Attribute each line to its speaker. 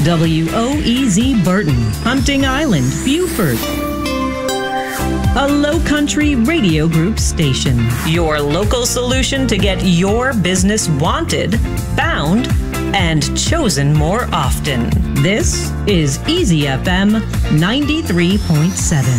Speaker 1: WOEZ Burton, Hunting Island, Beaufort. A Low Country Radio Group station. Your local solution to get your business wanted, found, and chosen more often. This is Easy FM 93.7.